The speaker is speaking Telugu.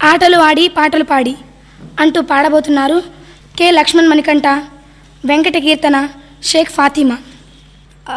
ఆటలు ఆడి పాటలు పాడి అంటూ పాడబోతున్నారు కె లక్ష్మణ్ మణికంఠ, వెంకట కీర్తన, షేక్ ఫాతిమా.